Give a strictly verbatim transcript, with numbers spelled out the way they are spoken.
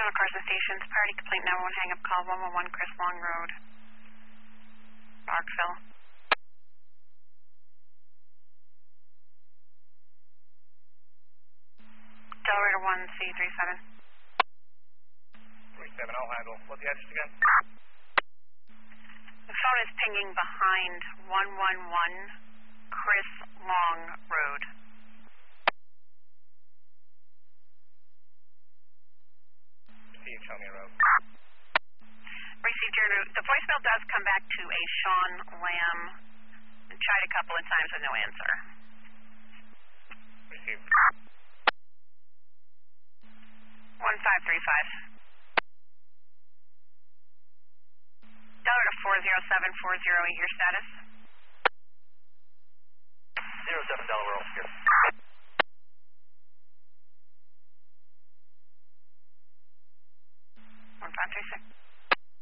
Delaware Carson Stations, priority complaint number one, hang up call one one one Chris Long Road, Rockville. Delaware one C three seven. three seven, I'll handle. What's the address again? The phone is pinging behind one one one Chris Long Road. C H L Road. Received your, the voicemail does come back to a Sean Lamb. Tried a couple of times with no answer. Received. one five three five. Delaware to four zero seven four zero eight, your status? zero seven Delaware, here.